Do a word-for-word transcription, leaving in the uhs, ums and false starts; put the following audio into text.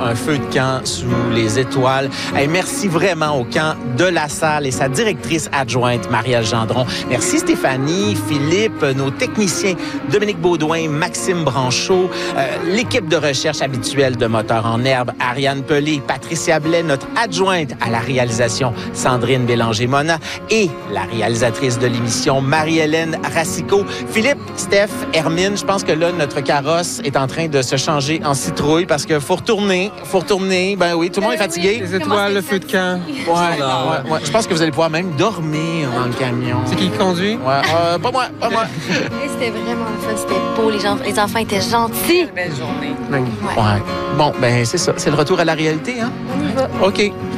un feu de camp sous les étoiles. Hey, merci vraiment au camp de la salle et sa directrice adjointe, Marie-Ève Gendron. Merci Stéphanie, Philippe, nos techniciens, Dominique Baudouin, Maxime Branchot, euh, l'équipe de recherche habituelle de Moteurs en herbe, Ariane Pelé, Patricia Blais, notre adjointe à la réalisation, Sandrine Bélanger-Mona, et la réalisatrice de l'émission, Marie-Hélène Racicot. Philippe, Steph, Hermine, je pense que là, notre carrosse est en train de se changer en citrouille parce qu'il faut retourner, faut retourner. Ben oui, tout le monde est fatigué. Les étoiles, le feu de camp. Ouais, ouais, ouais. Je pense que vous allez pouvoir même dormir dans le camion. C'est qui qui conduit? Ouais, euh, pas moi, pas moi. C'était vraiment le fun, c'était beau, les, gens, les enfants étaient gentils. Belle journée. Ouais. Ouais. Bon, ben c'est ça, c'est le retour à la réalité, hein? On y va. OK.